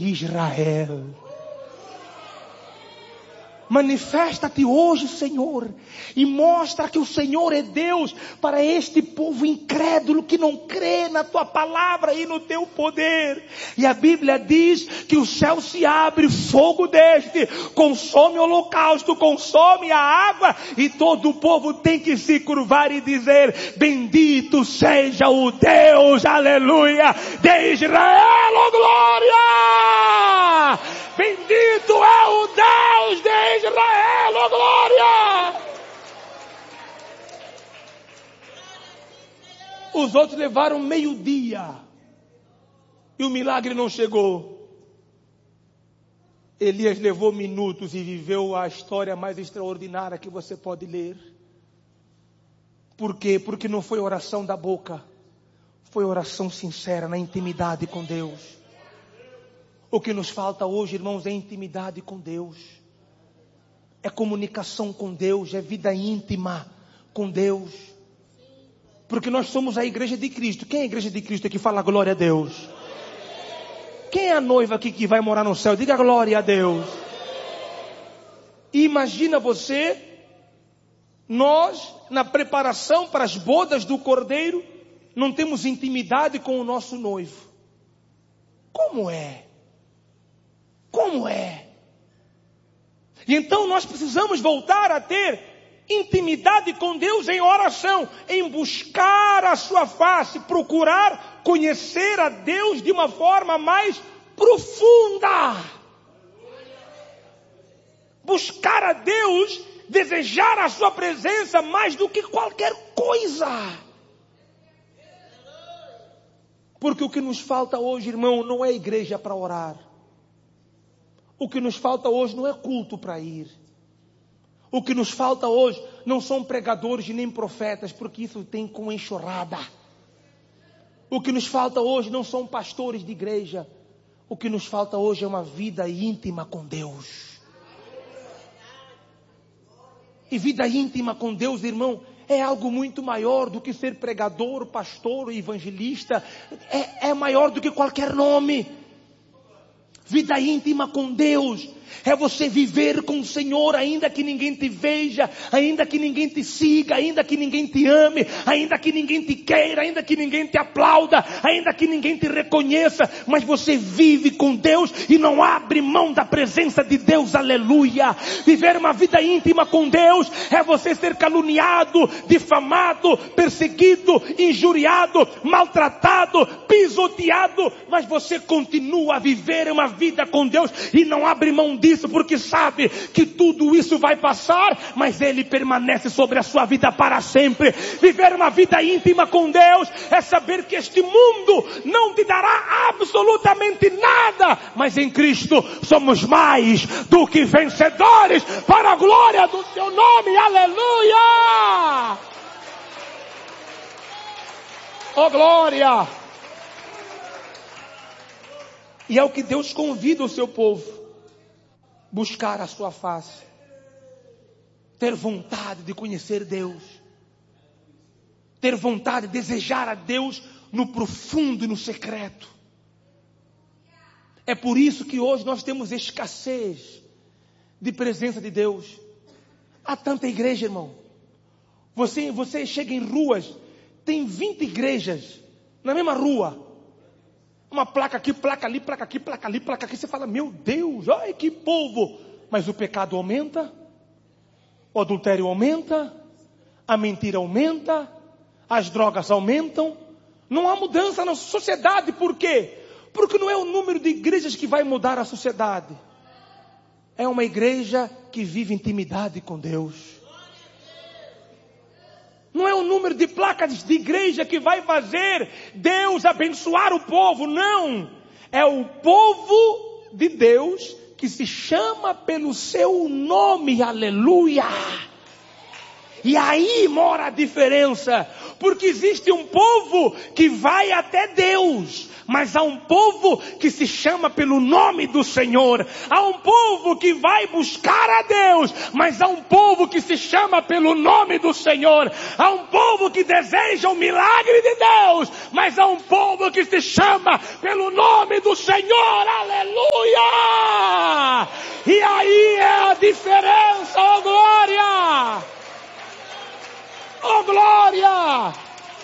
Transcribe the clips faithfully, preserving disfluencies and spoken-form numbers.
Israel. Manifesta-te hoje, Senhor, e mostra que o Senhor é Deus para este povo incrédulo que não crê na tua palavra e no teu poder. E a Bíblia diz que o céu se abre, fogo desce, consome o holocausto, consome a água, e todo o povo tem que se curvar e dizer: bendito seja o Deus, aleluia, de Israel, oh glória! Bendito é o Deus de Israel, oh glória! Os outros levaram meio dia e o milagre não chegou. Elias levou minutos e viveu a história mais extraordinária que você pode ler. Por quê? Porque não foi oração da boca, foi oração sincera na intimidade com Deus. O que nos falta hoje, irmãos, é intimidade com Deus. É comunicação com Deus, é vida íntima com Deus. Porque nós somos a igreja de Cristo. Quem é a igreja de Cristo aqui? Fala glória a Deus. Quem é a noiva aqui que vai morar no céu? Diga glória a Deus. E imagina você, nós, na preparação para as bodas do Cordeiro, não temos intimidade com o nosso noivo. Como é? Como é? E então nós precisamos voltar a ter intimidade com Deus em oração, em buscar a sua face, procurar conhecer a Deus de uma forma mais profunda. Buscar a Deus, desejar a sua presença mais do que qualquer coisa. Porque o que nos falta hoje, irmão, não é igreja para orar. O que nos falta hoje não é culto para ir. O que nos falta hoje não são pregadores nem profetas, porque isso tem com enxurrada. O que nos falta hoje não são pastores de igreja. O que nos falta hoje é uma vida íntima com Deus. E vida íntima com Deus, irmão, é algo muito maior do que ser pregador, pastor, evangelista. É, é maior do que qualquer nome. Vida íntima com Deus é você viver com o Senhor, ainda que ninguém te veja, ainda que ninguém te siga, ainda que ninguém te ame, ainda que ninguém te queira, ainda que ninguém te aplauda, ainda que ninguém te reconheça, mas você vive com Deus e não abre mão da presença de Deus, aleluia. Viver uma vida íntima com Deus é você ser caluniado, difamado, perseguido, injuriado, maltratado, pisoteado, mas você continua a viver uma vida com Deus e não abre mão disso, porque sabe que tudo isso vai passar, mas Ele permanece sobre a sua vida para sempre. Viver uma vida íntima com Deus é saber que este mundo não te dará absolutamente nada, mas em Cristo somos mais do que vencedores, para a glória do Seu nome, aleluia! Oh glória! E é o que Deus convida o seu povo. Buscar a sua face. Ter vontade de conhecer Deus. Ter vontade de desejar a Deus no profundo e no secreto. É por isso que hoje nós temos escassez de presença de Deus. Há tanta igreja, irmão. Você, você chega em ruas, tem vinte igrejas na mesma rua. Uma placa aqui, placa ali, placa aqui, placa ali, placa aqui. Você fala, meu Deus, olha que povo. Mas o pecado aumenta, o adultério aumenta, a mentira aumenta, as drogas aumentam. Não há mudança na sociedade. Por quê? Porque não é o número de igrejas que vai mudar a sociedade. É uma igreja que vive intimidade com Deus. Não é o número de placas de igreja que vai fazer Deus abençoar o povo, não. É o povo de Deus que se chama pelo seu nome, aleluia. E aí mora a diferença, porque existe um povo que vai até Deus, mas há um povo que se chama pelo nome do Senhor. Há um povo que vai buscar a Deus, mas há um povo que se chama pelo nome do Senhor. Há um povo que deseja o milagre de Deus, mas há um povo que se chama pelo nome do Senhor, aleluia. diferença, oh glória! Oh glória!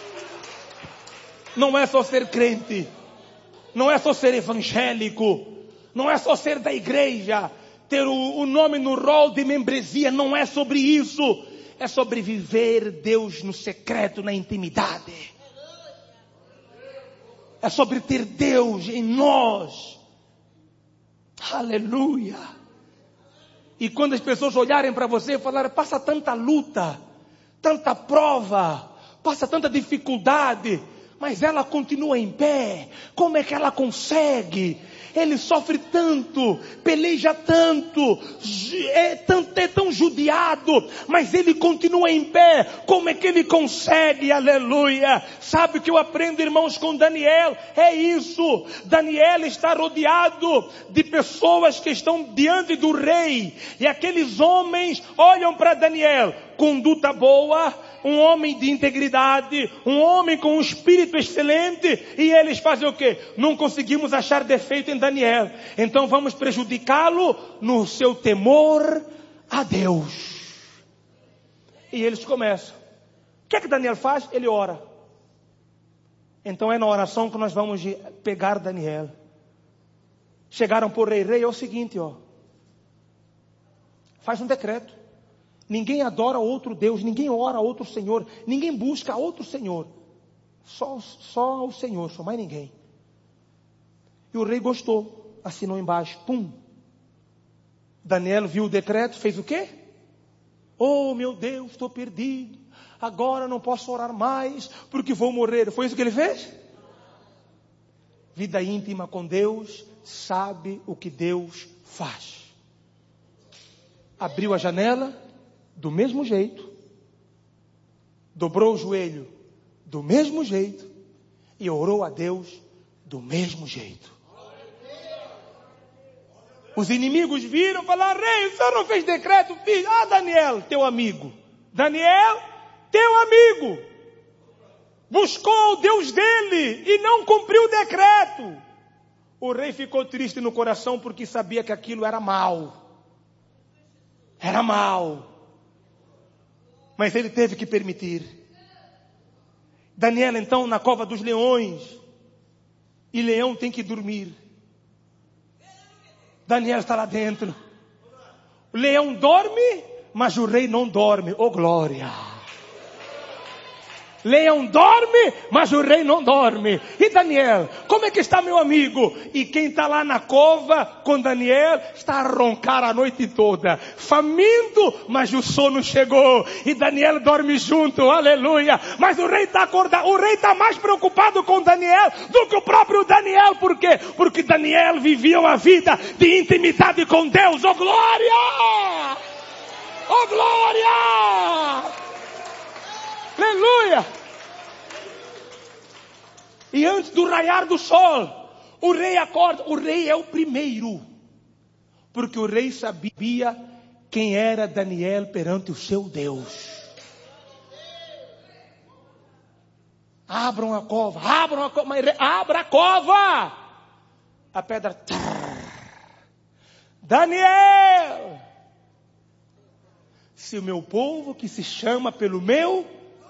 Não é só ser crente, não é só ser evangélico, não é só ser da igreja, ter o, o nome no rol de membresia, não é sobre isso. É sobre viver Deus no secreto, na intimidade. É sobre ter Deus em nós. Aleluia. E quando as pessoas olharem para você e falarem, passa tanta luta, tanta prova, passa tanta dificuldade, mas ela continua em pé. Como é que ela consegue? Ele sofre tanto, peleja tanto, é tão, é tão judiado, mas ele continua em pé. Como é que ele consegue? Aleluia. Sabe o que eu aprendo, irmãos, com Daniel? É isso. Daniel está rodeado de pessoas que estão diante do rei. E aqueles homens olham para Daniel. Conduta boa, um homem de integridade, um homem com um espírito excelente, e eles fazem o quê? Não conseguimos achar defeito em Daniel, então vamos prejudicá-lo no seu temor a Deus. E eles começam. O que é que Daniel faz? Ele ora. Então é na oração que nós vamos pegar Daniel. Chegaram por rei, rei é o seguinte, ó. Faz um decreto. Ninguém adora outro Deus, ninguém ora a outro Senhor, ninguém busca outro Senhor. Só, só o Senhor, só mais ninguém. E o rei gostou, assinou embaixo, pum. Daniel viu o decreto, fez o quê? Oh meu Deus, estou perdido. Agora não posso orar mais, porque vou morrer. Foi isso que ele fez? Vida íntima com Deus, sabe o que Deus faz. Abriu a janela. Do mesmo jeito, dobrou o joelho do mesmo jeito e orou a Deus do mesmo jeito. Os inimigos viram e falaram, rei, o senhor não fez decreto? Fiz. Ah, Daniel, teu amigo. Daniel, teu amigo. Buscou o Deus dele e não cumpriu o decreto. O rei ficou triste no coração porque sabia que aquilo era mal. Era mal. Mas ele teve que permitir. Daniel então na cova dos leões. E leão tem que dormir. Daniel está lá dentro. O leão dorme, mas o rei não dorme. Oh glória! Leão dorme, mas o rei não dorme. E Daniel, como é que está meu amigo? E quem está lá na cova com Daniel está a roncar a noite toda. Faminto, mas o sono chegou. E Daniel dorme junto, aleluia. Mas o rei está acordado. O rei está mais preocupado com Daniel do que o próprio Daniel. Por quê? Porque Daniel vivia uma vida de intimidade com Deus. Oh glória! Oh glória! Aleluia! E antes do raiar do sol, o rei acorda. O rei é o primeiro. Porque o rei sabia quem era Daniel perante o seu Deus. Abram a cova, abram a cova, mas abra a cova. A pedra. Daniel! Se o meu povo que se chama pelo meu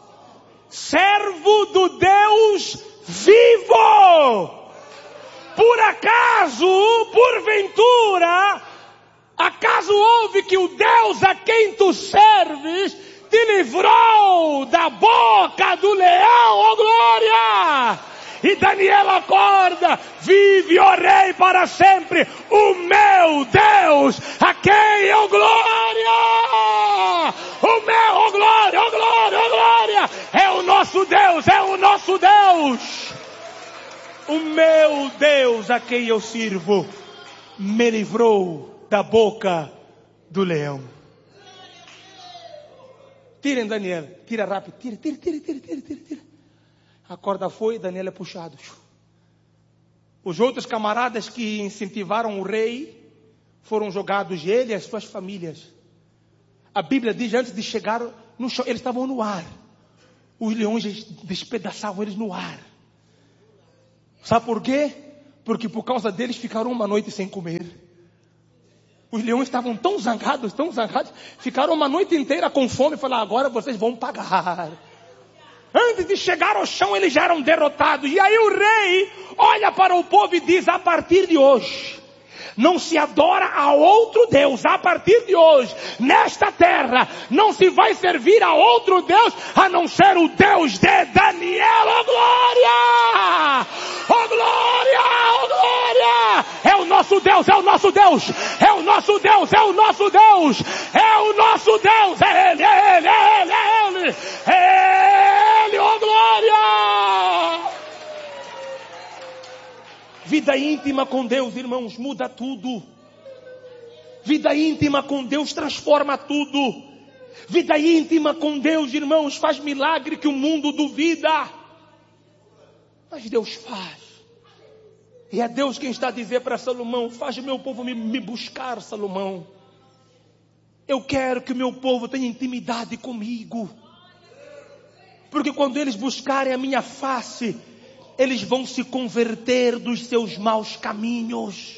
servo do Deus vivo, por acaso, porventura, acaso houve que o Deus a quem tu serves te livrou da boca do leão, ó glória! E Daniel acorda, vive, ó rei, para sempre, o meu Deus, a quem, ó glória! O meu, ó glória, ó glória, ó glória! É o nosso Deus, é o nosso Deus! O meu Deus, a quem eu sirvo, me livrou da boca do leão. Tirem Daniel, tira rápido, tira, tira, tira, tira, tira, tira, tira. A corda foi, Daniel é puxado. Os outros camaradas que incentivaram o rei foram jogados, ele e as suas famílias. A Bíblia diz, antes de chegar no chão, eles estavam no ar. Os leões despedaçavam eles no ar. Sabe por quê? Porque por causa deles ficaram uma noite sem comer. Os leões estavam tão zangados, tão zangados, ficaram uma noite inteira com fome e falaram, agora vocês vão pagar. Antes de chegar ao chão, eles já eram derrotados. E aí o rei olha para o povo e diz, a partir de hoje, não se adora a outro Deus. A partir de hoje, nesta terra, não se vai servir a outro Deus, a não ser o Deus de Daniel. Oh glória! Oh glória! Oh glória! É o nosso Deus, é o nosso Deus, é o nosso Deus, é o nosso Deus, é o nosso Deus, é Ele, é Ele, é Ele, é Ele, é Ele, oh glória! Vida íntima com Deus, irmãos, muda tudo. Vida íntima com Deus transforma tudo. Vida íntima com Deus, irmãos, faz milagre que o mundo duvida. Mas Deus faz. E é Deus quem está a dizer para Salomão, faz o meu povo me, me buscar, Salomão. Eu quero que o meu povo tenha intimidade comigo. Porque quando eles buscarem a minha face, eles vão se converter dos seus maus caminhos.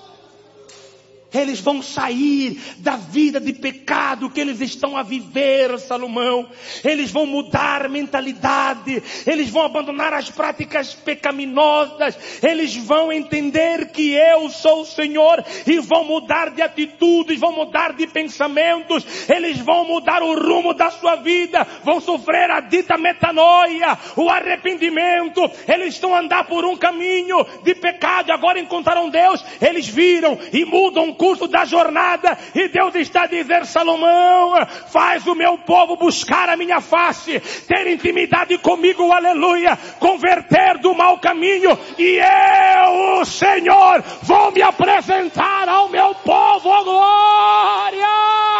Eles vão sair da vida de pecado que eles estão a viver, Salomão. Eles vão mudar a mentalidade. Eles vão abandonar as práticas pecaminosas. Eles vão entender que eu sou o Senhor e vão mudar de atitudes, vão mudar de pensamentos. Eles vão mudar o rumo da sua vida. Vão sofrer a dita metanoia, o arrependimento. Eles estão a andar por um caminho de pecado. Agora encontraram Deus. Eles viram e mudam curso da jornada, e Deus está a dizer, Salomão, faz o meu povo buscar a minha face, ter intimidade comigo, aleluia, converter do mau caminho, e eu, o Senhor, vou me apresentar ao meu povo, ó glória,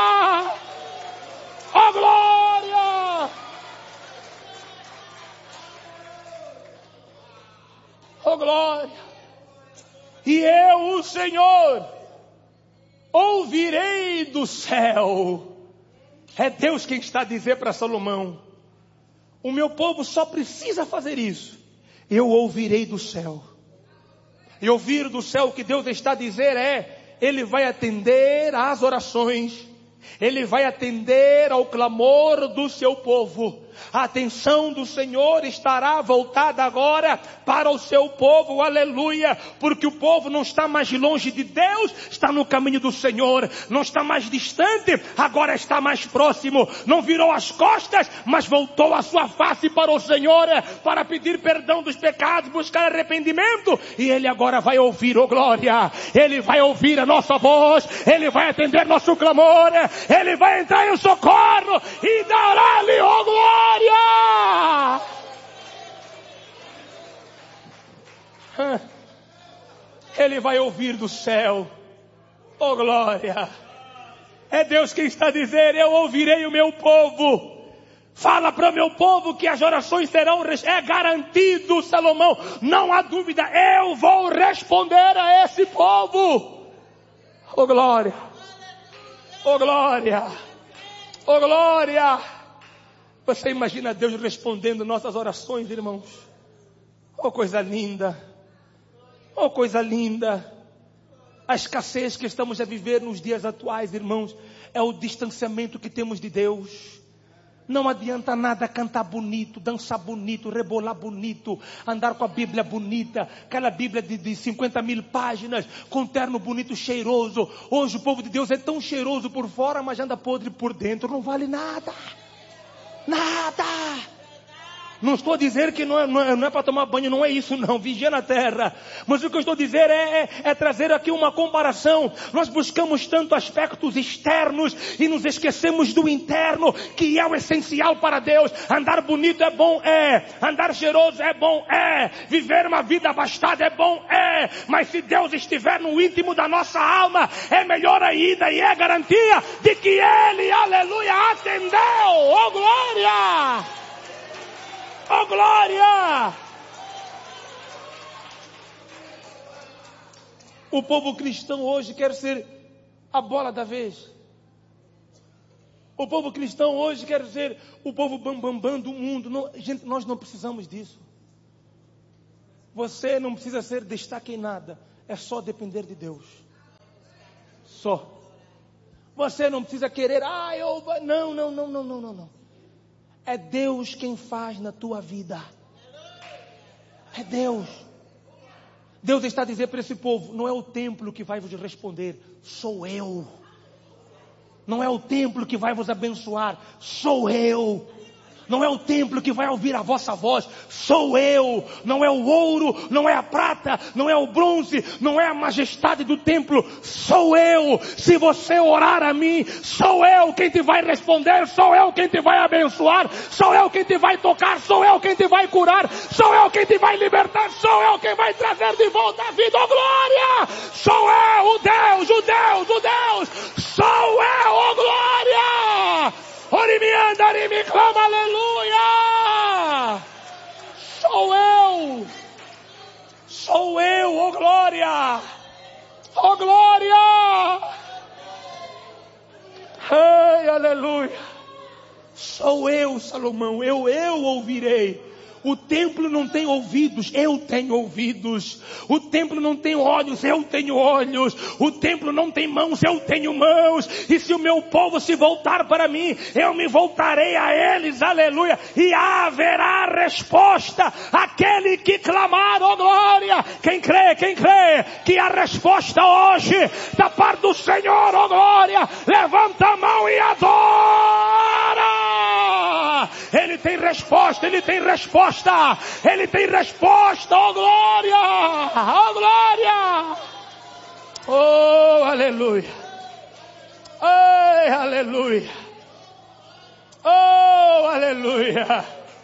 ó glória, ó glória, e eu, o Senhor, ouvirei do céu. É Deus quem está a dizer para Salomão, o meu povo só precisa fazer isso. Eu ouvirei do céu. E ouvir do céu, o que Deus está a dizer é, Ele vai atender às orações. Ele vai atender ao clamor do seu povo. A atenção do Senhor estará voltada agora para o seu povo, aleluia, porque o povo não está mais longe de Deus, está no caminho do Senhor, não está mais distante, agora está mais próximo, não virou as costas, mas voltou a sua face para o Senhor, para pedir perdão dos pecados, buscar arrependimento, e Ele agora vai ouvir, oh glória, Ele vai ouvir a nossa voz, Ele vai atender nosso clamor, Ele vai entrar em socorro, e dará-lhe, oh glória, Ele vai ouvir do céu, oh glória, é Deus quem está a dizer, eu ouvirei o meu povo, fala para o meu povo que as orações serão, é garantido, Salomão, não há dúvida, eu vou responder a esse povo, oh glória, oh glória, oh glória. Você imagina Deus respondendo nossas orações, irmãos? Oh, coisa linda! Oh, coisa linda! A escassez que estamos a viver nos dias atuais, irmãos, é o distanciamento que temos de Deus. Não adianta nada cantar bonito, dançar bonito, rebolar bonito, andar com a Bíblia bonita, aquela Bíblia de, de cinquenta mil páginas, com terno bonito, cheiroso. Hoje o povo de Deus é tão cheiroso por fora, mas anda podre por dentro, não vale nada. Nada. Não estou a dizer que não é, não é, não é para tomar banho, não é isso não, vigia na terra. Mas o que eu estou a dizer é, é, é trazer aqui uma comparação. Nós buscamos tanto aspectos externos e nos esquecemos do interno, que é o essencial para Deus. Andar bonito é bom, é. Andar cheiroso é bom, é. Viver uma vida abastada é bom, é. Mas se Deus estiver no íntimo da nossa alma, é melhor ainda, e é garantia de que Ele, aleluia, atendeu. Oh glória! Oh glória! O povo cristão hoje quer ser a bola da vez. O povo cristão hoje quer ser o povo bambambam bam, bam do mundo. Não, gente, nós não precisamos disso. Você não precisa ser destaque em nada. É só depender de Deus. Só. Você não precisa querer, ah, eu... Não, não, não, não, não, não, não. É Deus quem faz na tua vida. É Deus. Deus está a dizer para esse povo, não é o templo que vai vos responder, sou eu. Não é o templo que vai vos abençoar, sou eu. Não é o templo que vai ouvir a vossa voz, sou eu. Não é o ouro, não é a prata, não é o bronze, não é a majestade do templo, sou eu. Se você orar a mim, sou eu quem te vai responder, sou eu quem te vai abençoar, sou eu quem te vai tocar, sou eu quem te vai curar, sou eu quem te vai libertar, sou eu quem vai trazer de volta a vida, oh glória! Sou eu, o Deus, o Deus, o Deus, sou eu, oh glória! Orimi anda, orimi clama, aleluia! Sou eu! Sou eu, oh glória! Oh glória! Ei, aleluia! Sou eu, Salomão, eu, eu ouvirei. O templo não tem ouvidos, eu tenho ouvidos. O templo não tem olhos, eu tenho olhos. O templo não tem mãos, eu tenho mãos. E se o meu povo se voltar para mim, eu me voltarei a eles, aleluia. E haverá resposta àquele que clamar, ó glória. Quem crê, quem crê que a resposta hoje da parte do Senhor, ó glória, levanta a mão e adora. Ele tem resposta, ele tem resposta. Ele tem resposta, oh glória, oh glória, oh aleluia, oh aleluia, oh aleluia.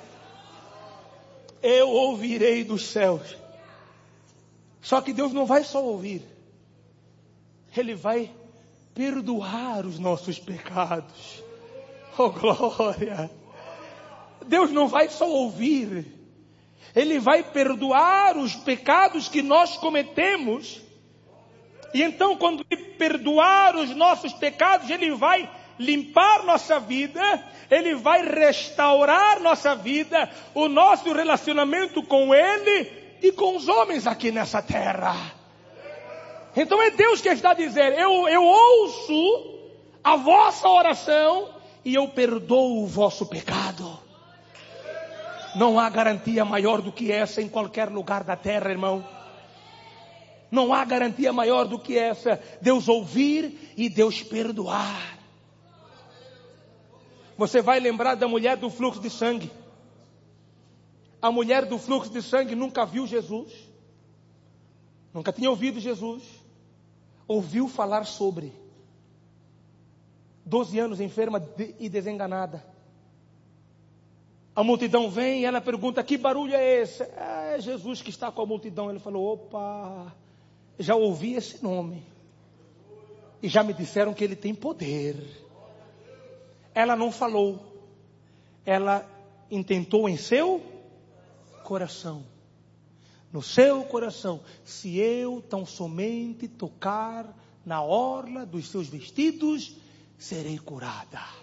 Eu ouvirei dos céus. Só que Deus não vai só ouvir, Ele vai perdoar os nossos pecados, oh glória. Deus não vai só ouvir, Ele vai perdoar os pecados que nós cometemos. E então, quando Ele perdoar os nossos pecados, Ele vai limpar nossa vida, Ele vai restaurar nossa vida, o nosso relacionamento com Ele e com os homens aqui nessa terra. Então é Deus que está a dizer, eu, eu ouço a vossa oração e eu perdoo o vosso pecado. Não há garantia maior do que essa em qualquer lugar da terra, irmão. Não há garantia maior do que essa. Deus ouvir e Deus perdoar. Você vai lembrar da mulher do fluxo de sangue. A mulher do fluxo de sangue nunca viu Jesus. Nunca tinha ouvido Jesus. Ouviu falar sobre. Doze anos enferma e desenganada. A multidão vem e ela pergunta, que barulho é esse? É Jesus que está com a multidão. Ele falou, opa, já ouvi esse nome. E já me disseram que ele tem poder. Ela não falou. Ela intentou em seu coração. No seu coração. Se eu tão somente tocar na orla dos seus vestidos, serei curada.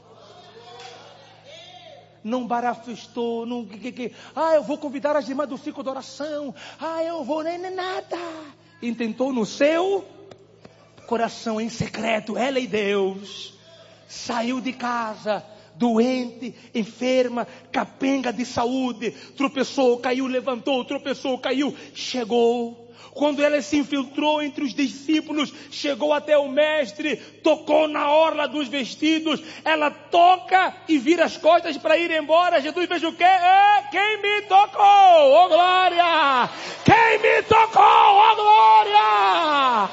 Não barafestou, não, que, que, que, ah, eu vou convidar as irmãs do ciclo de oração, ah, eu vou, nem, nem nada. Intentou no seu coração, em secreto, ela e Deus. Saiu de casa, doente, enferma, capenga de saúde, tropeçou, caiu, levantou, tropeçou, caiu, chegou. Quando ela se infiltrou entre os discípulos, chegou até o mestre, tocou na orla dos vestidos, ela toca e vira as costas para ir embora. Jesus fez o quê? É, quem me tocou? Oh glória! Quem me tocou? Oh glória!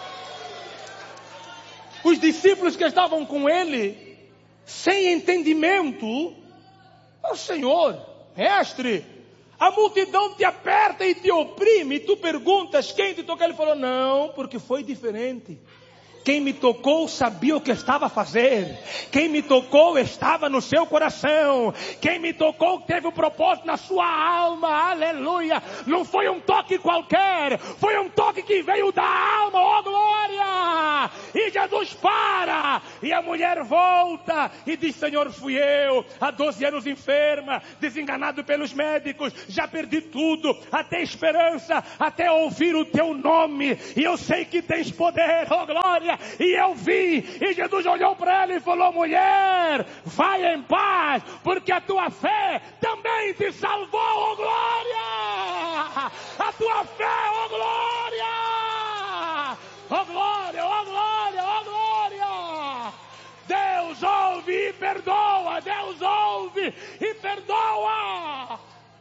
Os discípulos que estavam com ele, sem entendimento, oh Senhor, mestre, a multidão te aperta e te oprime, e tu perguntas quem te tocou. Ele falou, não, porque foi diferente. Quem me tocou sabia o que estava a fazer. Quem me tocou estava no seu coração. Quem me tocou teve o propósito na sua alma. Aleluia. Não foi um toque qualquer. Foi um toque que veio da alma. Oh glória. E Jesus para. E a mulher volta e diz: Senhor, fui eu, há doze anos enferma, desenganado pelos médicos, já perdi tudo, até esperança, até ouvir o teu nome. E eu sei que tens poder, oh glória. E eu vim. E Jesus olhou para ela e falou: mulher, vai em paz, porque a tua fé também te salvou, oh glória. A tua fé, oh glória. Oh glória, oh glória, oh glória. Deus ouve e perdoa. Deus ouve e perdoa.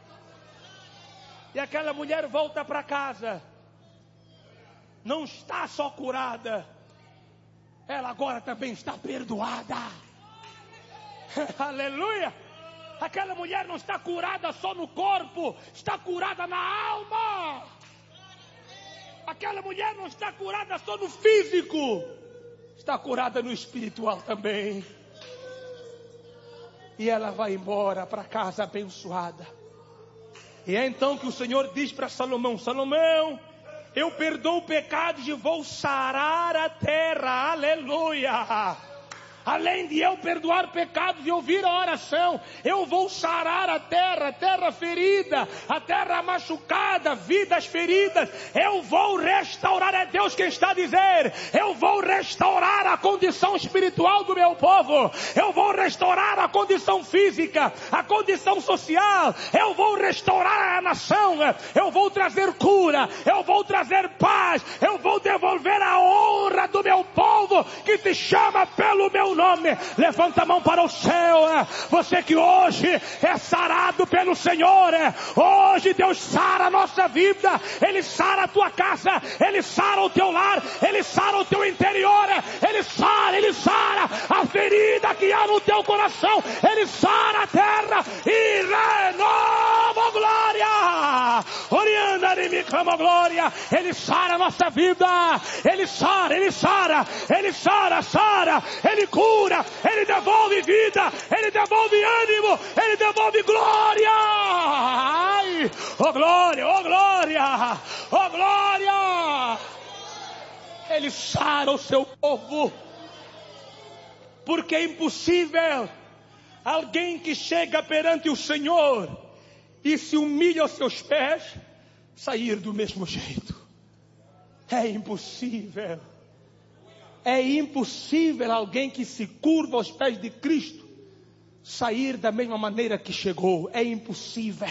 E aquela mulher volta para casa. Não está só curada, ela agora também está perdoada. Aleluia. Aquela mulher não está curada só no corpo, está curada na alma. Aquela mulher não está curada só no físico, está curada no espiritual também. E ela vai embora para casa abençoada. E é então que o Senhor diz para Salomão: Salomão, eu perdoo pecados e vou sarar a terra. Aleluia. Além de eu perdoar pecados e ouvir a oração, eu vou sarar a terra, a terra ferida, a terra machucada, vidas feridas. Eu vou restaurar, é Deus quem está a dizer. Eu vou restaurar a condição espiritual do meu povo. Eu vou restaurar a condição física, a condição social. Eu vou restaurar a nação. Eu vou trazer cura, eu vou trazer paz. Eu vou devolver a honra do meu povo que te chama pelo meu nome. Levanta a mão para o céu. Você que hoje é sarado pelo Senhor. Hoje Deus sara a nossa vida. Ele sara a tua casa. Ele sara o teu lar. Ele sara o teu interior. Ele sara, Ele sara a ferida que há no teu coração. Ele sara a terra e renova, glória. Orianda e me clama, glória. Ele sara a nossa vida. Ele sara, Ele sara. Ele sara, sara. Ele cura. Cura, Ele devolve vida, Ele devolve ânimo, Ele devolve glória. Ai, oh glória, oh glória, oh glória. Ele sara o seu povo, porque é impossível alguém que chega perante o Senhor e se humilha aos seus pés sair do mesmo jeito. É impossível. É impossível alguém que se curva aos pés de Cristo sair da mesma maneira que chegou. É impossível.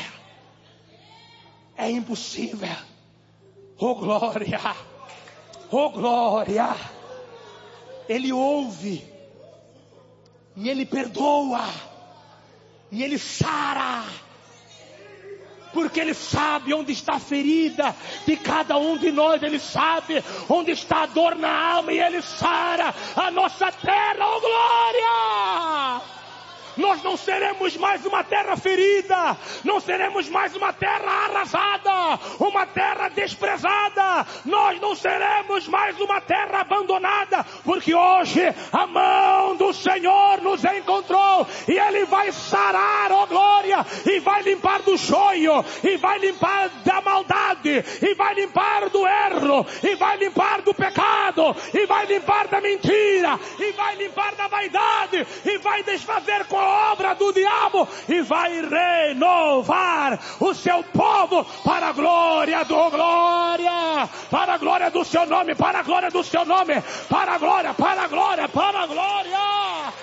É impossível. Oh glória. Oh glória. Ele ouve. E Ele perdoa. E Ele sara. Porque Ele sabe onde está a ferida de cada um de nós. Ele sabe onde está a dor na alma. E Ele sara a nossa terra. Oh glória! Nós não seremos mais uma terra ferida. Não seremos mais uma terra arrasada. Uma terra desprezada. Nós não seremos mais uma terra abandonada. Porque hoje a mão do Senhor nos encontrou. E Ele vai sarar, ó glória. E vai limpar do choio. E vai limpar da maldade. E vai limpar do erro. E vai limpar do pecado. E vai limpar da mentira. E vai limpar da vaidade. E vai desfazer com obra do diabo e vai renovar o seu povo para a glória do glória, para a glória do seu nome, para a glória do seu nome, para a glória, para a glória, para a glória.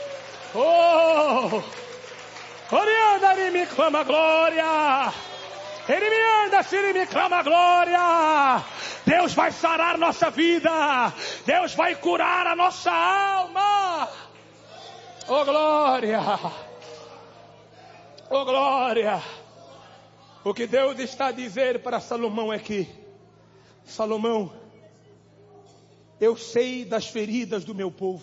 Oh, Orianda, ele me clama glória. Ele me anda, se ele me clama glória. Deus vai sarar nossa vida. Deus vai curar a nossa alma. Oh glória, oh glória. O que Deus está a dizer para Salomão é que, Salomão, eu sei das feridas do meu povo.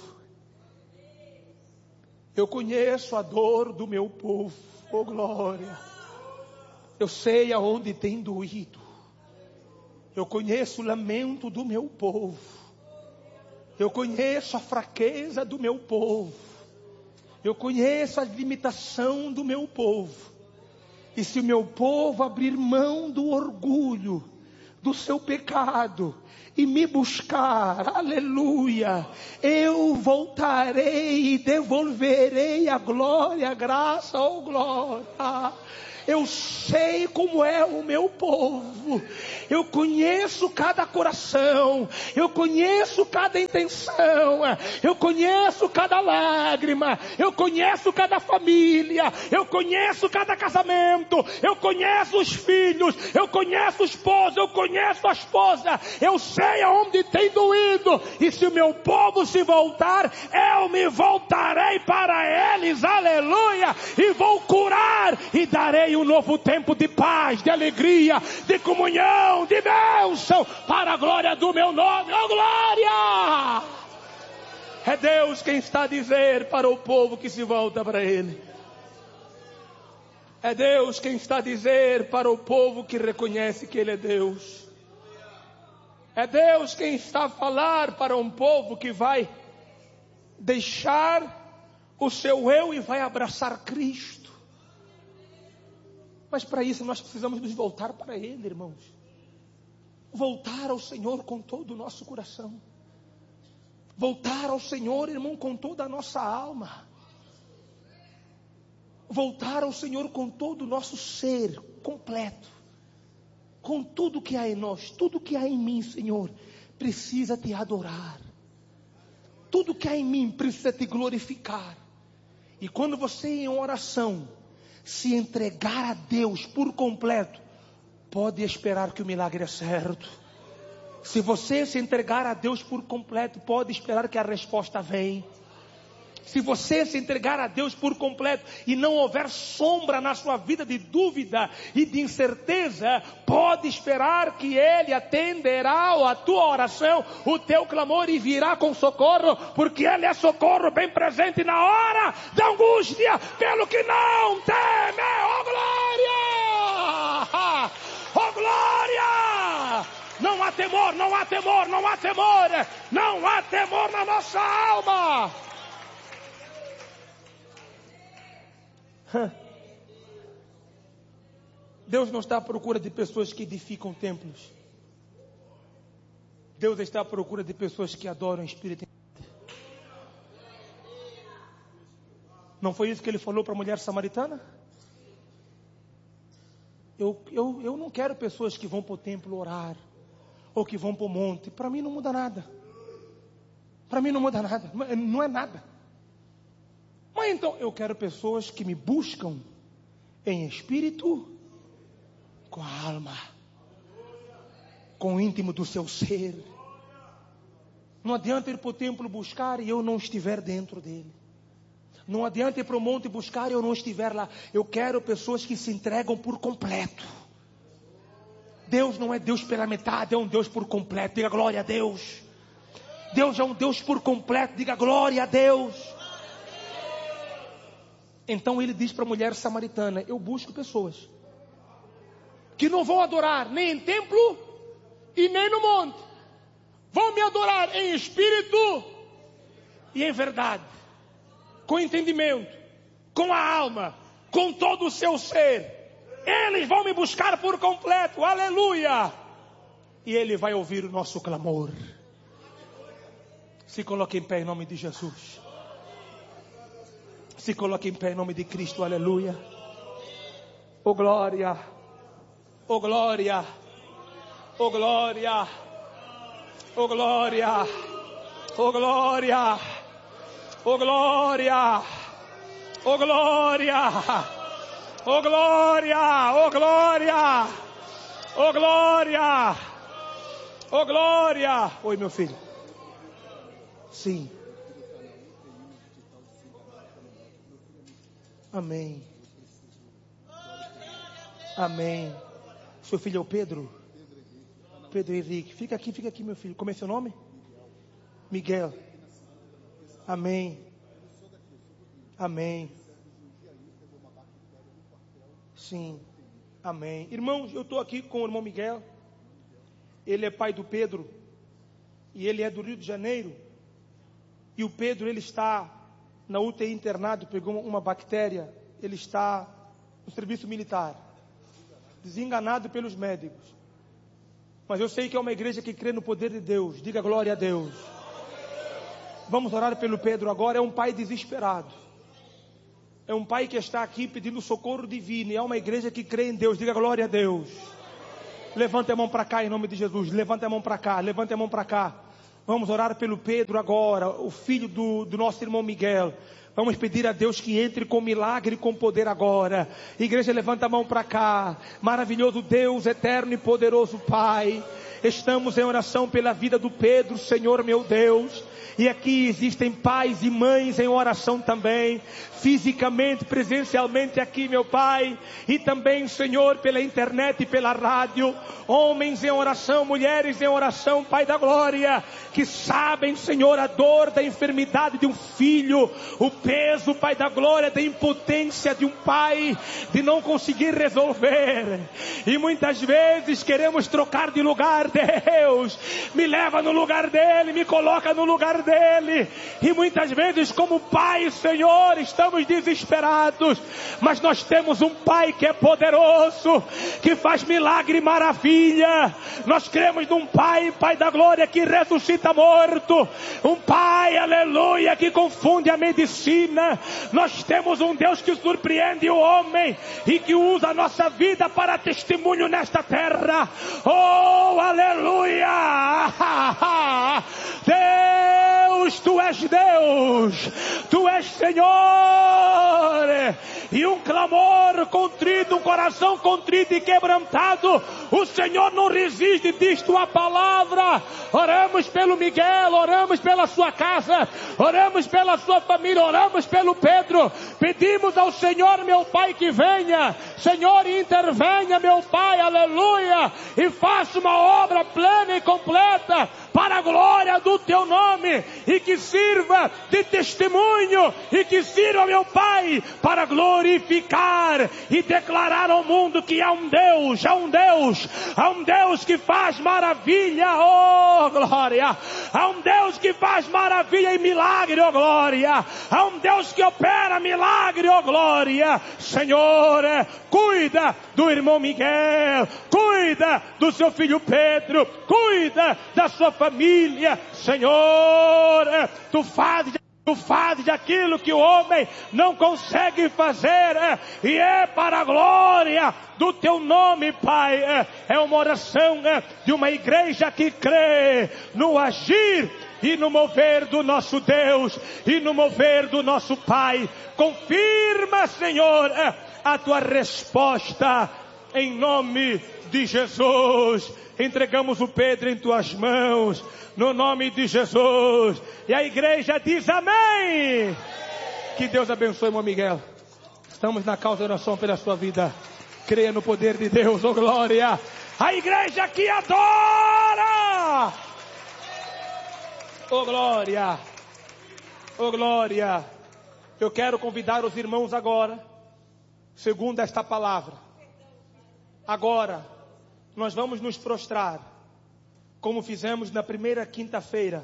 Eu conheço a dor do meu povo. Oh glória. Eu sei aonde tem doído. Eu conheço o lamento do meu povo. Eu conheço a fraqueza do meu povo. Eu conheço a limitação do meu povo. E se o meu povo abrir mão do orgulho, do seu pecado e me buscar, aleluia, eu voltarei e devolverei a glória, a graça, oh glória. Eu sei como é o meu povo, eu conheço cada coração, eu conheço cada intenção, eu conheço cada lágrima, eu conheço cada família, eu conheço cada casamento, eu conheço os filhos, eu conheço o esposo, eu conheço a esposa, eu sei aonde tem doído, e se o meu povo se voltar, eu me voltarei para eles, aleluia, e vou curar e darei um novo tempo de paz, de alegria, de comunhão, de bênção, para a glória do meu nome, oh glória! É Deus quem está a dizer para o povo que se volta para Ele. É Deus quem está a dizer para o povo que reconhece que Ele é Deus. É Deus quem está a falar para um povo que vai deixar o seu eu e vai abraçar Cristo. Mas para isso nós precisamos nos voltar para Ele, irmãos. Voltar ao Senhor com todo o nosso coração. Voltar ao Senhor, irmão, com toda a nossa alma. Voltar ao Senhor com todo o nosso ser completo. Com tudo que há em nós, tudo que há em mim, Senhor, precisa te adorar. Tudo que há em mim precisa te glorificar. E quando você em oração se entregar a Deus por completo, pode esperar que o milagre é certo. Se você se entregar a Deus por completo, pode esperar que a resposta vem. Se você se entregar a Deus por completo e não houver sombra na sua vida de dúvida e de incerteza, pode esperar que Ele atenderá a tua oração, o teu clamor e virá com socorro, porque Ele é socorro bem presente na hora da angústia, pelo que não teme, oh glória! Oh glória! Não há temor, não há temor, não há temor, não há temor na nossa alma. Deus não está à procura de pessoas que edificam templos. Deus está à procura de pessoas que adoram o Espírito. Não foi isso que Ele falou para a mulher samaritana? Eu, eu, eu não quero pessoas que vão para o templo orar, ou que vão para o monte. Para mim não muda nada. Para mim não muda nada, não é, não é nada. Mas então, eu quero pessoas que me buscam em espírito, com a alma, com o íntimo do seu ser. Não adianta ir para o templo buscar e eu não estiver dentro dele. Não adianta ir para o monte buscar e eu não estiver lá. Eu quero pessoas que se entregam por completo. Deus não é Deus pela metade, é um Deus por completo. Diga glória a Deus. Deus é um Deus por completo. Diga glória a Deus. Então ele diz para a mulher samaritana: eu busco pessoas que não vão adorar nem em templo e nem no monte. Vão me adorar em espírito e em verdade, com entendimento, com a alma, com todo o seu ser. Eles vão me buscar por completo, aleluia. E Ele vai ouvir o nosso clamor. Se coloque em pé em nome de Jesus. Se coloque em pé em nome de Cristo, aleluia. Oh glória, oh glória, oh glória, oh glória, oh glória, oh glória, oh glória, oh glória, oh glória, oh glória, oh glória. Oi, meu filho. Sim. Amém. Amém. Seu filho é o Pedro? Pedro Henrique. Fica aqui, fica aqui, meu filho. Como é seu nome? Miguel. Amém. Amém. Sim. Amém. Irmãos, eu estou aqui com o irmão Miguel. Ele é pai do Pedro. E ele é do Rio de Janeiro. E o Pedro, ele está na U T I internado, pegou uma bactéria. Ele está no serviço militar, desenganado pelos médicos. Mas eu sei que é uma igreja que crê no poder de Deus. Diga glória a Deus. Vamos orar pelo Pedro agora. É um pai desesperado. É um pai que está aqui pedindo socorro divino. E é uma igreja que crê em Deus. Diga glória a Deus. Levante a mão para cá em nome de Jesus. Levante a mão para cá. Levante a mão para cá. Vamos orar pelo Pedro agora. O filho do, do nosso irmão Miguel. Vamos pedir a Deus que entre com milagre e com poder agora. Igreja, levanta a mão para cá. Maravilhoso Deus, eterno e poderoso Pai. Estamos em oração pela vida do Pedro, Senhor meu Deus. E aqui existem pais e mães em oração também. Fisicamente, presencialmente aqui, meu Pai. E também, Senhor, pela internet e pela rádio. Homens em oração, mulheres em oração, Pai da glória. Que sabem, Senhor, a dor da enfermidade de um filho. O peso, Pai da glória, da impotência de um pai. De não conseguir resolver. E muitas vezes queremos trocar de lugar. Deus, me leva no lugar dele, me coloca no lugar dele. E muitas vezes como pai, Senhor, estamos desesperados. Mas nós temos um pai que é poderoso, que faz milagre e maravilha. Nós cremos num pai, Pai da glória, que ressuscita morto. Um pai, aleluia, que confunde a medicina. Nós temos um Deus que surpreende o homem e que usa a nossa vida para testemunho nesta terra. Oh, aleluia! Deus, Tu és Deus, Tu és Senhor. E um clamor contrito, um coração contrito e quebrantado, o Senhor não resiste, diz Tua palavra. Oramos pelo Miguel, oramos pela sua casa, oramos pela sua família, oramos pelo Pedro. Pedimos ao Senhor, meu Pai, que venha, Senhor, intervenha, meu Pai, aleluia, e faça uma obra plena e completa para a glória do Teu nome, e que sirva de testemunho, e que sirva, meu Pai, para glorificar e declarar ao mundo que há um Deus, há um Deus, há um Deus que faz maravilha, oh glória, há um Deus que faz maravilha e milagre, oh glória, há um Deus que opera milagre, oh glória. Senhor, cuida do irmão Miguel, cuida do seu filho Pedro, cuida da sua família, Senhor, Tu fazes Tu fazes aquilo que o homem não consegue fazer, é, e é para a glória do Teu nome, Pai. É, é uma oração é, de uma igreja que crê no agir e no mover do nosso Deus, e no mover do nosso Pai. Confirma, Senhor, é, a Tua resposta, em nome de Jesus. Entregamos o Pedro em Tuas mãos, no nome de Jesus. E a igreja diz amém. Que Deus abençoe, irmão Miguel. Estamos na causa da oração pela sua vida. Creia no poder de Deus, oh glória. A igreja que adora, oh glória, oh glória. Eu quero convidar os irmãos agora, segundo esta palavra. Agora nós vamos nos prostrar, como fizemos na primeira quinta-feira.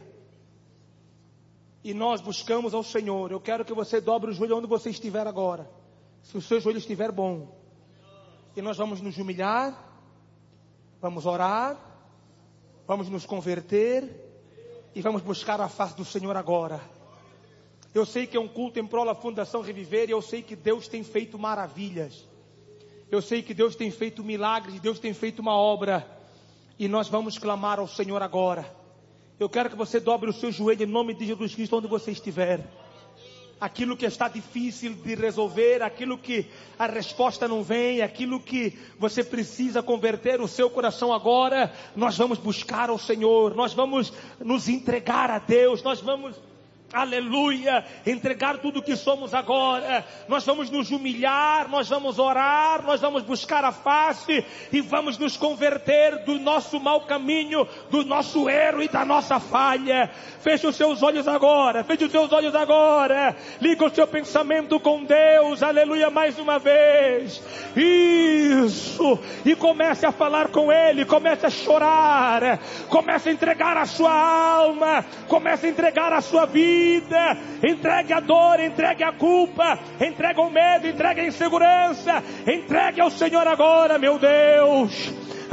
E nós buscamos ao Senhor. Eu quero que você dobre o joelho onde você estiver agora. Se o seu joelho estiver bom. E nós vamos nos humilhar. Vamos orar. Vamos nos converter. E vamos buscar a face do Senhor agora. Eu sei que é um culto em prol da Fundação Reviver. E eu sei que Deus tem feito maravilhas. Eu sei que Deus tem feito milagres, Deus tem feito uma obra. E nós vamos clamar ao Senhor agora. Eu quero que você dobre o seu joelho em nome de Jesus Cristo, onde você estiver. Aquilo que está difícil de resolver, aquilo que a resposta não vem, aquilo que você precisa converter o seu coração agora, nós vamos buscar ao Senhor, nós vamos nos entregar a Deus, nós vamos... aleluia, entregar tudo o que somos agora. Nós vamos nos humilhar, nós vamos orar, nós vamos buscar a face e vamos nos converter do nosso mau caminho, do nosso erro e da nossa falha. Feche os seus olhos agora, feche os seus olhos agora, liga o seu pensamento com Deus, aleluia, mais uma vez, isso, e comece a falar com Ele, comece a chorar, comece a entregar a sua alma, comece a entregar a sua vida, entregue a dor, entregue a culpa, entregue o medo, entregue a insegurança, entregue ao Senhor agora, meu Deus.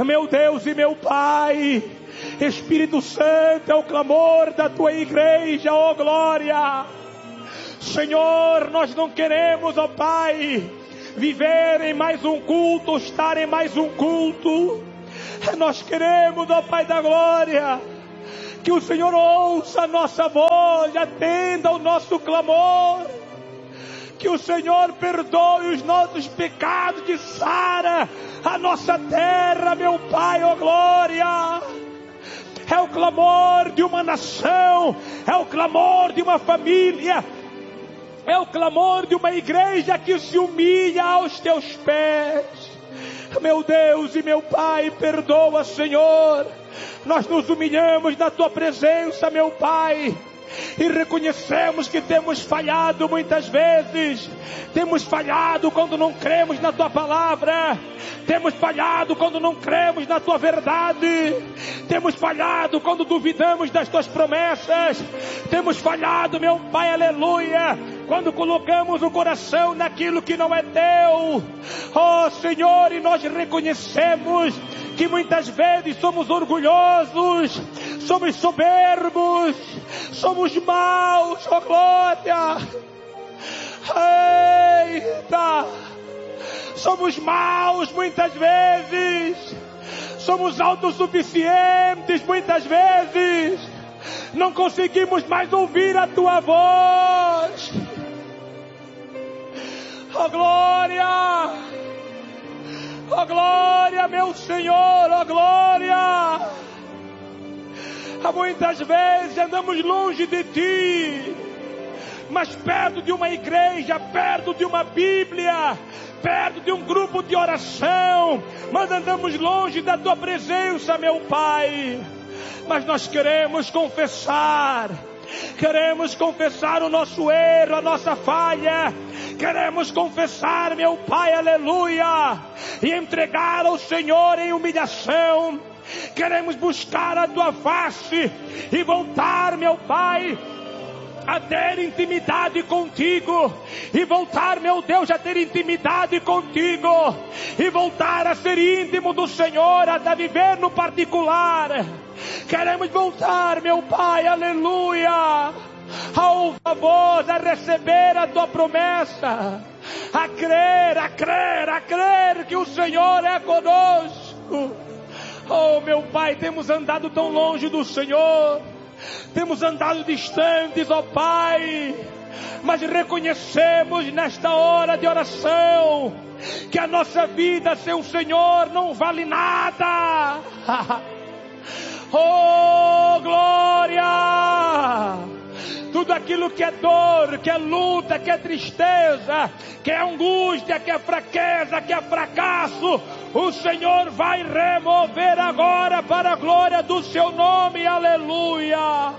Meu Deus e meu Pai, Espírito Santo, é o clamor da tua igreja, ó glória. Senhor, nós não queremos, ó Pai, viver em mais um culto, estar em mais um culto. Nós queremos, ó Pai da glória, que o Senhor ouça a nossa voz, atenda ao nosso clamor. Que o Senhor perdoe os nossos pecados, de sara a nossa terra, meu Pai, ó glória. É o clamor de uma nação, é o clamor de uma família, é o clamor de uma igreja que se humilha aos teus pés. Meu Deus e meu Pai, perdoa, Senhor. Nós nos humilhamos na tua presença, meu Pai, e reconhecemos que temos falhado muitas vezes. Temos falhado quando não cremos na tua palavra. Temos falhado quando não cremos na tua verdade. Temos falhado quando duvidamos das tuas promessas. Temos falhado, meu Pai, aleluia, quando colocamos o coração naquilo que não é teu. Oh Senhor, e nós reconhecemos que muitas vezes somos orgulhosos, somos soberbos, somos maus, ó glória. Eita! Somos maus muitas vezes, somos autossuficientes muitas vezes, não conseguimos mais ouvir a tua voz. Ó glória! Ó glória, meu Senhor, ó glória. Há muitas vezes andamos longe de ti, mas perto de uma igreja, perto de uma Bíblia, perto de um grupo de oração, mas andamos longe da tua presença, meu Pai. Mas nós queremos confessar, queremos confessar o nosso erro, a nossa falha. Queremos confessar, meu Pai, aleluia, e entregar ao Senhor em humilhação. Queremos buscar a tua face e voltar, meu Pai, a ter intimidade contigo, e voltar, meu Deus, a ter intimidade contigo, e voltar a ser íntimo do Senhor, a viver no particular. Queremos voltar, meu Pai, aleluia, a ouvir a voz, a receber a tua promessa, a crer, a crer, a crer que o Senhor é conosco. Oh, meu Pai, temos andado tão longe do Senhor, temos andado distantes, ó Pai, mas reconhecemos nesta hora de oração que a nossa vida sem o Senhor não vale nada. Oh, glória! Tudo aquilo que é dor, que é luta, que é tristeza, que é angústia, que é fraqueza, que é fracasso, o Senhor vai remover agora para a glória do seu nome, aleluia.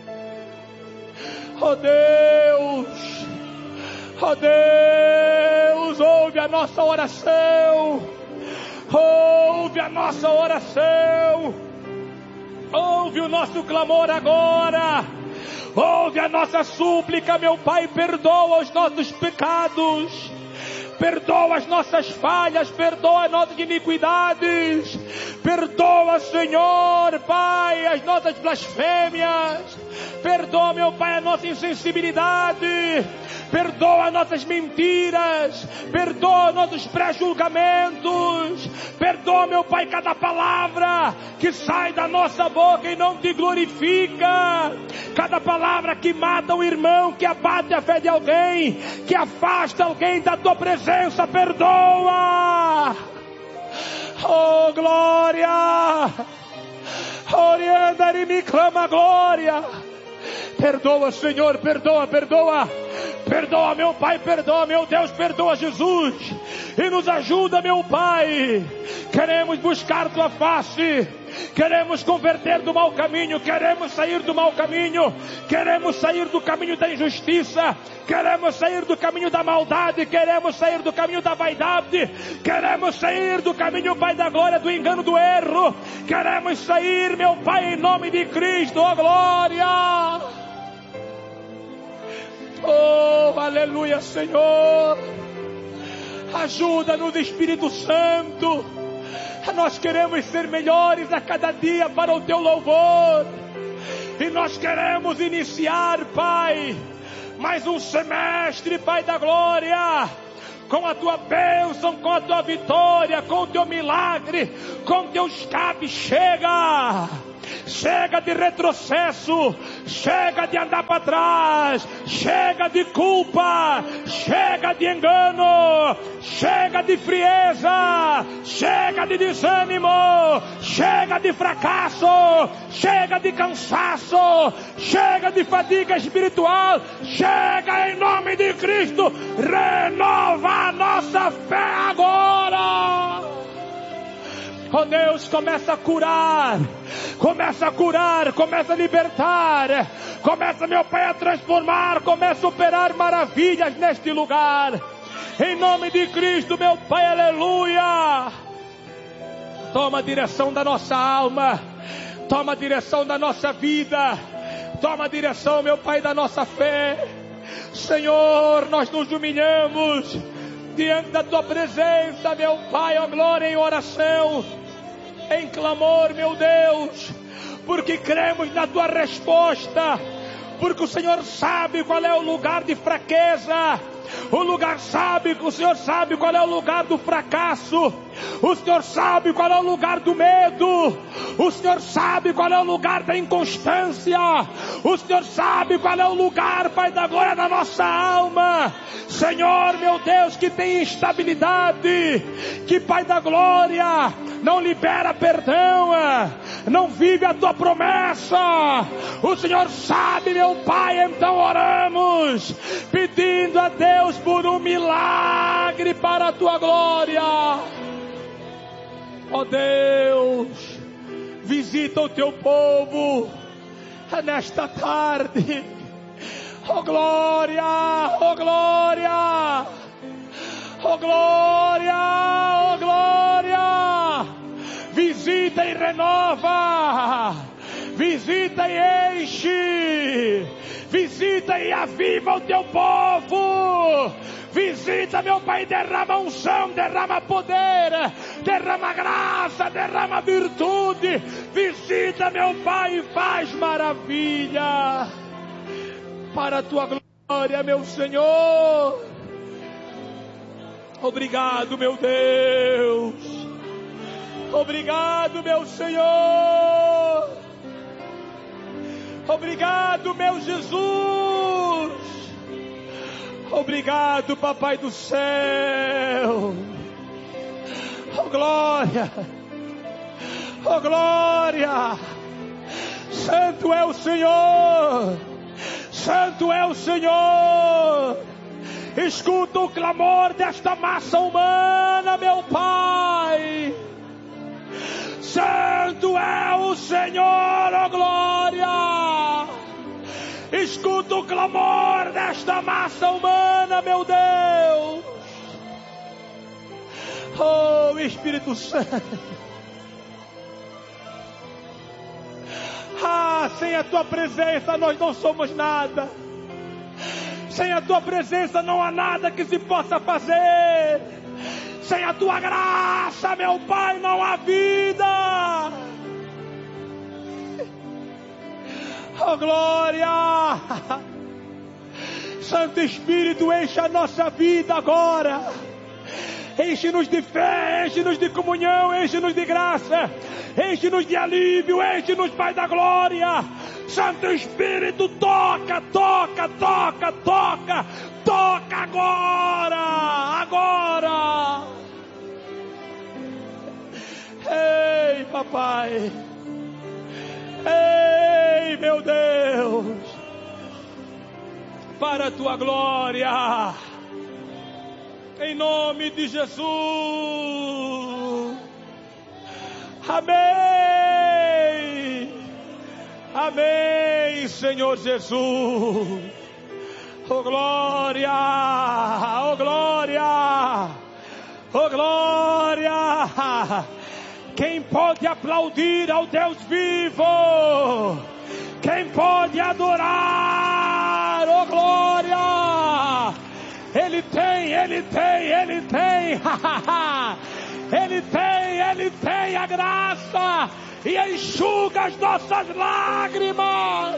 Oh Deus, oh Deus, ouve a nossa oração, ouve a nossa oração, ouve o nosso clamor agora. Ouve a nossa súplica, meu Pai, perdoa os nossos pecados, perdoa as nossas falhas, perdoa as nossas iniquidades, perdoa, Senhor, Pai, as nossas blasfêmias, perdoa, meu Pai, a nossa insensibilidade, perdoa as nossas mentiras, perdoa nossos pré-julgamentos, perdoa, meu Pai, cada palavra que sai da nossa boca e não te glorifica, cada palavra que mata o irmão, que abate a fé de alguém, que afasta alguém da tua presença, perdoa. Oh glória, orienta e me clama glória. Perdoa, Senhor, perdoa, perdoa, perdoa, meu Pai, perdoa, meu Deus, perdoa, Jesus, e nos ajuda, meu Pai. Queremos buscar tua face, queremos converter do mau caminho, queremos sair do mau caminho, queremos sair do caminho da injustiça, queremos sair do caminho da maldade, queremos sair do caminho da vaidade, queremos sair do caminho, Pai da glória, do engano, do erro, queremos sair, meu Pai, em nome de Cristo, ó glória. Oh, aleluia, Senhor. Ajuda-nos, Espírito Santo, Nós queremos ser melhores a cada dia para o teu louvor. E nós queremos iniciar, Pai, mais um semestre, Pai da glória, com a tua bênção, com a tua vitória, com o teu milagre, com o teu escape. Chega! Chega de retrocesso, chega de andar para trás, chega de culpa, chega de engano, chega de frieza, chega de desânimo, chega de fracasso, chega de cansaço, chega de fadiga espiritual. Chega em nome de Cristo, renova a nossa fé agora. Oh Deus, começa a curar, começa a curar, começa a libertar, começa, meu Pai, a transformar, começa a operar maravilhas neste lugar, em nome de Cristo, meu Pai, aleluia. Toma a direção da nossa alma, toma a direção da nossa vida, toma a direção, meu Pai, da nossa fé. Senhor, nós nos humilhamos diante da tua presença, meu Pai, ó glória, em oração, em clamor, meu Deus, porque cremos na tua resposta, porque o Senhor sabe qual é o lugar de fraqueza, o lugar sabe, o Senhor sabe qual é o lugar do fracasso, o Senhor sabe qual é o lugar do medo, o Senhor sabe qual é o lugar da inconstância, o Senhor sabe qual é o lugar, Pai da glória, da nossa alma. Senhor, meu Deus, que tem instabilidade, que, Pai da glória, não libera perdão, não vive a tua promessa. O Senhor sabe, meu Pai, então oramos, pedindo a Deus por um milagre para a tua glória. Ó Deus, visita o teu povo nesta tarde. Oh glória, oh glória, oh glória, oh glória. Visita e renova, visita e enche, visita e aviva o teu povo. Visita, meu Pai, derrama unção, derrama poder, derrama graça, derrama virtude. Visita, meu Pai, e faz maravilha para a tua glória, meu Senhor. Obrigado, meu Deus. Obrigado, meu Senhor. Obrigado, meu Jesus. Obrigado, Papai do céu. Oh glória, oh glória. Santo é o Senhor, santo é o Senhor. Escuta o clamor desta massa humana, meu Pai. Santo é o Senhor, oh glória. Escuta o clamor desta massa humana, meu Deus. Oh Espírito Santo. Ah, sem a tua presença nós não somos nada. Sem a tua presença não há nada que se possa fazer. Sem a tua graça, meu Pai, não há vida. Oh glória. Santo Espírito, enche a nossa vida agora. Enche-nos de fé, enche-nos de comunhão, enche-nos de graça, enche-nos de alívio, enche-nos, Pai da glória. Santo Espírito, toca, toca, toca, toca, toca agora, agora. Ei, papai. Ei, meu Deus. Para a tua glória. Em nome de Jesus. Amém. Amém, Senhor Jesus. Oh glória, oh glória, oh glória. Quem pode aplaudir ao Deus vivo? Quem pode adorar? Oh glória. Ele tem, Ele tem, Ele tem. Ele tem, Ele tem a graça e enxuga as nossas lágrimas.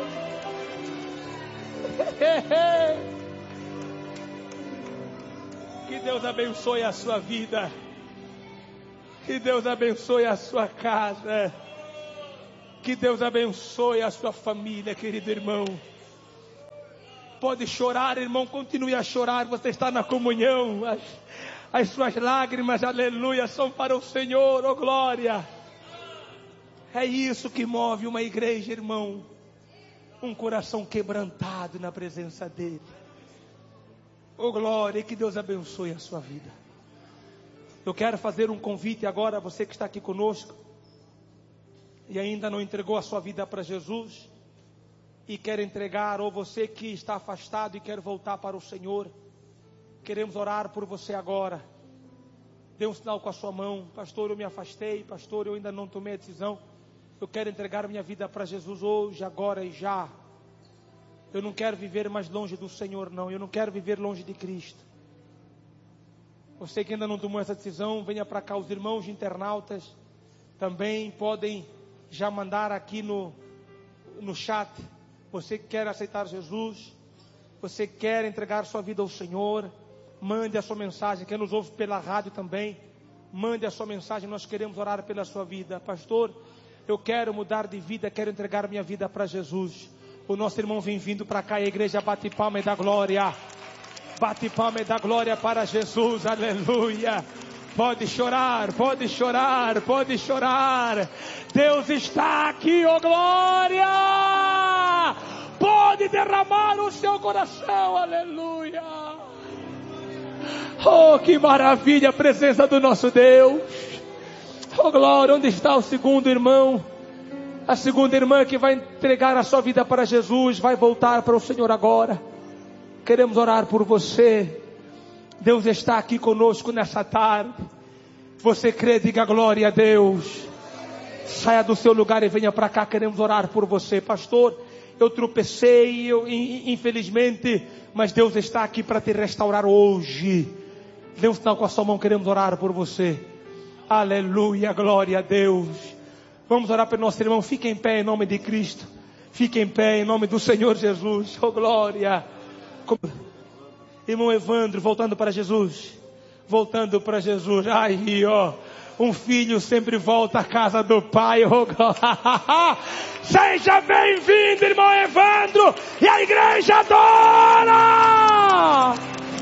Que Deus abençoe a sua vida. Que Deus abençoe a sua casa. Que Deus abençoe a sua família, querido irmão. Pode chorar, irmão, continue a chorar. Você está na comunhão. As, as suas lágrimas, aleluia, são para o Senhor, oh glória. É isso que move uma igreja, irmão. Um coração quebrantado na presença dEle. Oh glória, e que Deus abençoe a sua vida. Eu quero fazer um convite agora a você que está aqui conosco e ainda não entregou a sua vida para Jesus e quer entregar, ou você que está afastado e quer voltar para o Senhor. Queremos orar por você agora. Dê um sinal com a sua mão. Pastor, eu me afastei. Pastor, eu ainda não tomei a decisão. Eu quero entregar minha vida para Jesus hoje, agora e já. Eu não quero viver mais longe do Senhor, não. Eu não quero viver longe de Cristo. Você que ainda não tomou essa decisão, venha para cá. Os irmãos internautas também podem já mandar aqui no, no chat. Você que quer aceitar Jesus, você quer entregar sua vida ao Senhor, mande a sua mensagem. Quem nos ouve pela rádio também, mande a sua mensagem. Nós queremos orar pela sua vida. Pastor, eu quero mudar de vida, quero entregar minha vida para Jesus. O nosso irmão vem vindo para cá, a igreja bate palma e dá glória. Bate palma e dá glória para Jesus, aleluia. Pode chorar, pode chorar, pode chorar. Deus está aqui, ó glória. Pode derramar o seu coração, aleluia. Oh, que maravilha a presença do nosso Deus. Oh glória, onde está o segundo irmão? A segunda irmã que vai entregar a sua vida para Jesus, vai voltar para o Senhor agora. Queremos orar por você. Deus está aqui conosco nessa tarde. Você crê, diga glória a Deus. Saia do seu lugar e venha para cá, queremos orar por você. Pastor, eu tropecei, eu, infelizmente, mas Deus está aqui para te restaurar hoje. Dê um sinal com a sua mão, queremos orar por você. Aleluia, glória a Deus. Vamos orar pelo nosso irmão. Fique em pé em nome de Cristo. Fique em pé em nome do Senhor Jesus. Oh glória. Irmão Evandro, voltando para Jesus. Voltando para Jesus. Ai, ó. Um filho sempre volta à casa do pai. Oh glória. Seja bem-vindo, irmão Evandro. E a igreja adora.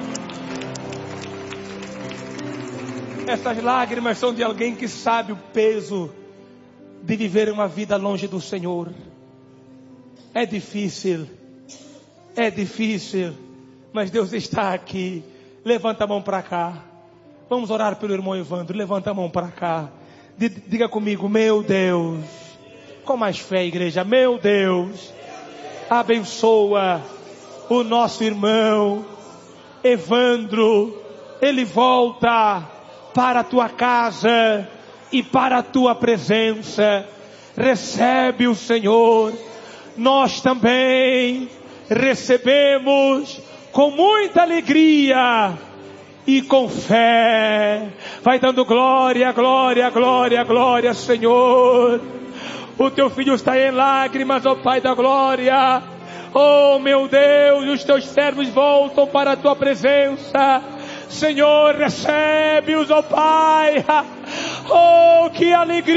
Essas lágrimas são de alguém que sabe o peso de viver uma vida longe do Senhor. É difícil, é difícil, mas Deus está aqui. Levanta a mão para cá. Vamos orar pelo irmão Evandro. Levanta a mão para cá. Diga comigo, meu Deus. Com mais fé, igreja. Meu Deus, abençoa o nosso irmão Evandro. Ele volta para a tua casa e para a tua presença. Recebe o Senhor. Nós também recebemos com muita alegria e com fé. Vai dando glória, glória, glória, glória, Senhor. O teu filho está em lágrimas, ó Pai da glória. Oh meu Deus, os teus servos voltam para a tua presença. Senhor, recebe-os, ó Pai. Oh, que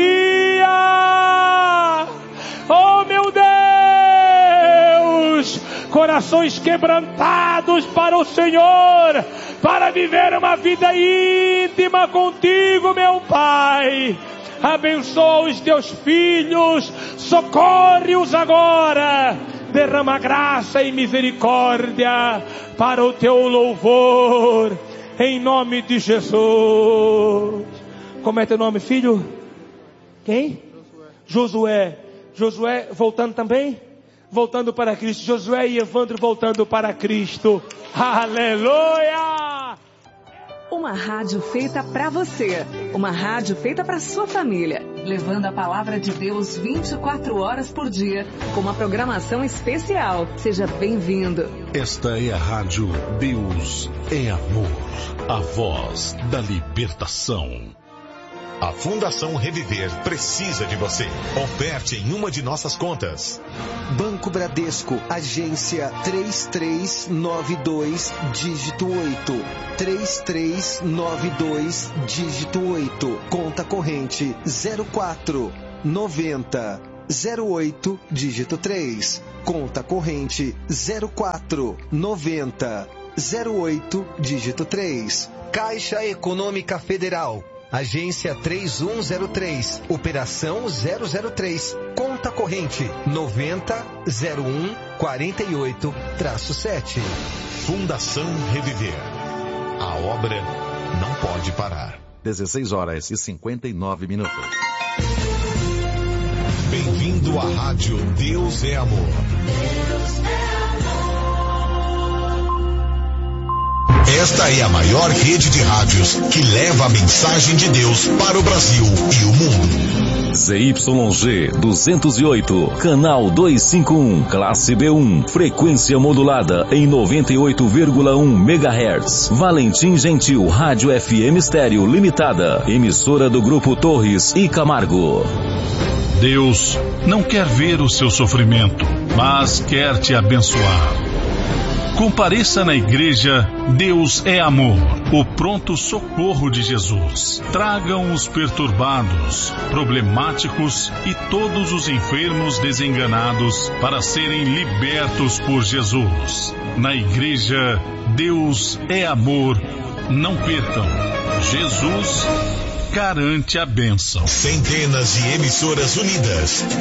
alegria! Oh, meu Deus! Corações quebrantados para o Senhor, para viver uma vida íntima contigo, meu Pai. Abençoa os teus filhos, socorre-os agora. Derrama graça e misericórdia para o teu louvor. Em nome de Jesus. Como é teu nome, filho? Quem? Josué. Josué voltando também? Voltando para Cristo. Josué e Evandro voltando para Cristo. Aleluia! Uma rádio feita para você. Uma rádio feita para sua família. Levando a palavra de Deus vinte e quatro horas por dia. Com uma programação especial. Seja bem-vindo. Esta é a rádio Deus é Amor. A voz da libertação. A Fundação Reviver precisa de você. Oferte em uma de nossas contas. Banco Bradesco, agência três três nove dois, dígito oito. três três nove dois, dígito oito. Conta corrente zero quatro noventa zero oito, dígito três. Conta corrente zero quatro noventa zero oito, dígito três. Caixa Econômica Federal, agência três um zero três, operação zero zero três, conta corrente noventa zero um quarenta e oito sete. Fundação Reviver. A obra não pode parar. dezesseis horas e cinquenta e nove minutos. Bem-vindo à rádio Deus é Amor. Deus é amor. Esta é a maior rede de rádios que leva a mensagem de Deus para o Brasil e o mundo. Z Y G duzentos e oito, canal duzentos e cinquenta e um, classe B um, frequência modulada em noventa e oito vírgula um megahertz. Valentim Gentil, Rádio F M Estéreo Limitada, emissora do Grupo Torres e Camargo. Deus não quer ver o seu sofrimento, mas quer te abençoar. Compareça na igreja Deus é Amor, o pronto socorro de Jesus. Tragam os perturbados, problemáticos e todos os enfermos desenganados para serem libertos por Jesus. Na igreja Deus é Amor, não percam. Jesus garante a bênção. Centenas de emissoras unidas